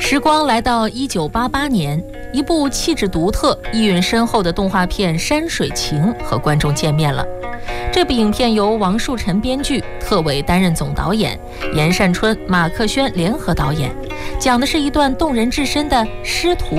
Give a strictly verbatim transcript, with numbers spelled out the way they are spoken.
时光来到一九八八年，一部气质独特、意蕴深厚的动画片《山水情》和观众见面了。这部影片由王树晨编剧，特伟担任总导演，严善春、马克轩联合导演，讲的是一段动人至深的师徒